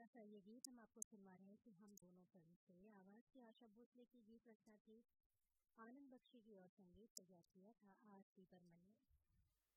सा ये गीत हम आपको सुनवा रहे हैं कि हम दोनों फिल्म से। आवाज़ की आशा भोसले की, गीत रचना थी आनंद बख्शी की और संगीत तैयार किया था आर सी बर्मन ने।